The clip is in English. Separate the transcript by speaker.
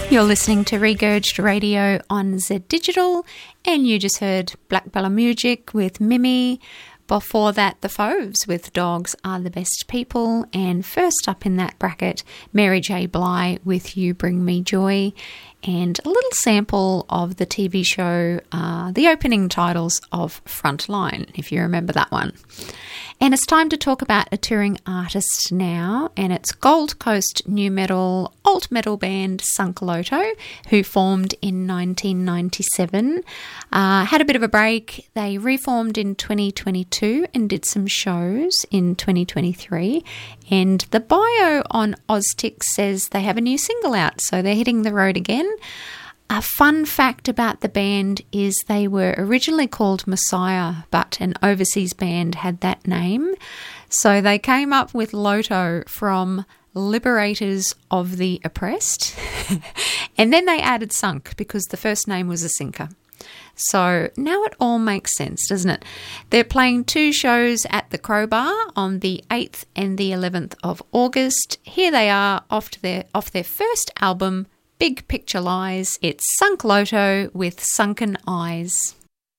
Speaker 1: You're listening to Regurged Radio on Z Digital, and you just heard Black Bella Music with Mimi. Before that, The Fauves with Dogs Are the Best People. And first up in that bracket, Mary J. Blige with You Bring Me Joy. And a little sample of the TV show, the opening titles of Frontline, if you remember that one. And it's time to talk about a touring artist now, and it's Gold Coast new metal, alt metal band Sunk Loto, who formed in 1997. Had a bit of a break. They reformed in 2022 and did some shows in 2023. And the bio on Oztix says they have a new single out, so they're hitting the road again. A fun fact about the band is they were originally called Messiah, but an overseas band had that name. So they came up with Loto from Liberators of the Oppressed. And then they added Sunk because the first name was a sinker. So now it all makes sense, doesn't it? They're playing 2 shows at the Crowbar on the 8th and the 11th of August. Here they are off their first album, Big Picture Lies. It's Sunk Loto with Sunken Eyes.